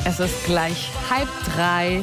Es ist gleich 2:30.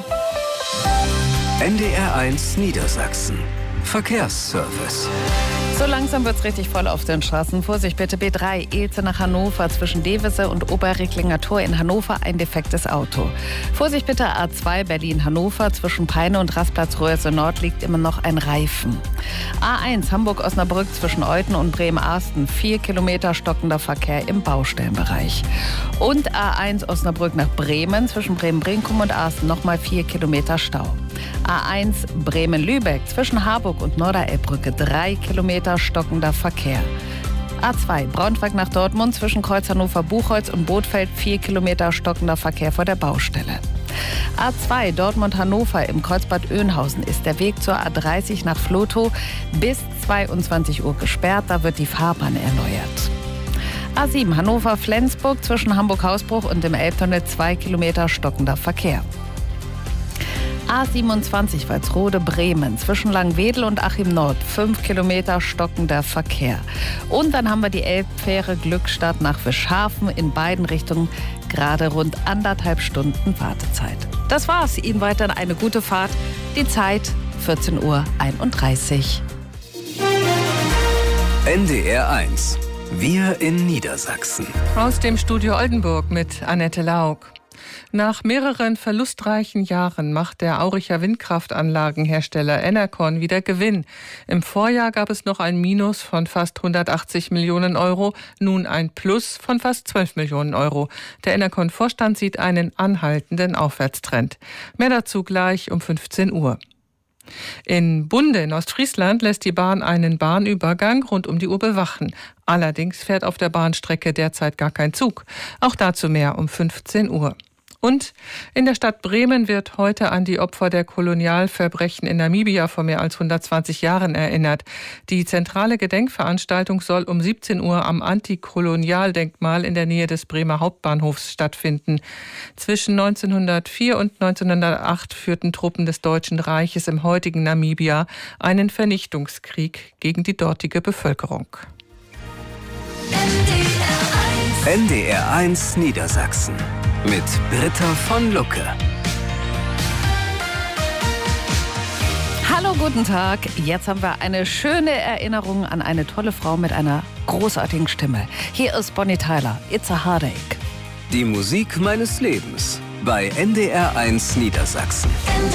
NDR1 Niedersachsen. Verkehrsservice. So langsam wird's richtig voll auf den Straßen. Vorsicht bitte, B3, Elze nach Hannover, zwischen Devese und Oberrecklinger Tor in Hannover ein defektes Auto. Vorsicht bitte, A2 Berlin-Hannover, zwischen Peine und Rastplatz Röhrse Nord liegt immer noch ein Reifen. A1 Hamburg-Osnabrück zwischen Euthen und Bremen-Arsten, 4 Kilometer stockender Verkehr im Baustellenbereich. Und A1 Osnabrück nach Bremen, zwischen Bremen-Brinkum und Arsten nochmal 4 Kilometer Stau. A1 Bremen-Lübeck, zwischen Harburg und Norderelbbrücke, 3 Kilometer stockender Verkehr. A2 Braunschweig nach Dortmund, zwischen Kreuz Hannover-Buchholz und Bothfeld, 4 Kilometer stockender Verkehr vor der Baustelle. A2 Dortmund-Hannover im Kreuzbad Oeynhausen ist der Weg zur A30 nach Vlotho bis 22 Uhr gesperrt, da wird die Fahrbahn erneuert. A7 Hannover-Flensburg, zwischen Hamburg-Hausbruch und dem Elbtunnel, 2 Kilometer stockender Verkehr. A27 Walsrode-Bremen, zwischen Langwedel und Achim Nord, 5 Kilometer stockender Verkehr. Und dann haben wir die Elbfähre Glückstadt nach Wischhafen, in beiden Richtungen gerade rund 1,5 Stunden Wartezeit. Das war's. Ihnen weiterhin eine gute Fahrt. Die Zeit 14:31 Uhr. NDR1. Wir in Niedersachsen. Aus dem Studio Oldenburg mit Annette Laug. Nach mehreren verlustreichen Jahren macht der Auricher Windkraftanlagenhersteller Enercon wieder Gewinn. Im Vorjahr gab es noch ein Minus von fast 180 Millionen Euro, nun ein Plus von fast 12 Millionen Euro. Der Enercon-Vorstand sieht einen anhaltenden Aufwärtstrend. Mehr dazu gleich um 15 Uhr. In Bunde in Ostfriesland lässt die Bahn einen Bahnübergang rund um die Uhr bewachen. Allerdings fährt auf der Bahnstrecke derzeit gar kein Zug. Auch dazu mehr um 15 Uhr. Und in der Stadt Bremen wird heute an die Opfer der Kolonialverbrechen in Namibia vor mehr als 120 Jahren erinnert. Die zentrale Gedenkveranstaltung soll um 17 Uhr am Antikolonialdenkmal in der Nähe des Bremer Hauptbahnhofs stattfinden. Zwischen 1904 und 1908 führten Truppen des Deutschen Reiches im heutigen Namibia einen Vernichtungskrieg gegen die dortige Bevölkerung. NDR1 Niedersachsen. Mit Britta von Lucke. Hallo, guten Tag. Jetzt haben wir eine schöne Erinnerung an eine tolle Frau mit einer großartigen Stimme. Hier ist Bonnie Tyler. It's a Heartache. Die Musik meines Lebens bei NDR1 Niedersachsen.